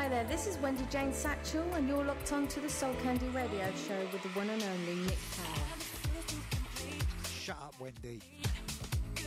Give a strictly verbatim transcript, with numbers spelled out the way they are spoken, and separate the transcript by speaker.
Speaker 1: Hi there, this is Wendy Jane Satchel and you're locked on to the Soul Candy Radio Show with the one and only Nick Power.
Speaker 2: Shut up, Wendy.